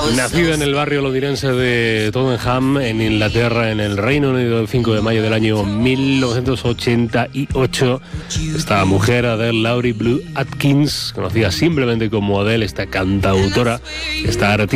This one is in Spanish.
Nacida en el barrio londinense de Tottenham, en Inglaterra, en el Reino Unido, el 5 de mayo del año 1988, esta mujer, Adele Laurie Blue Atkins, conocida simplemente como Adele, esta cantautora, esta artista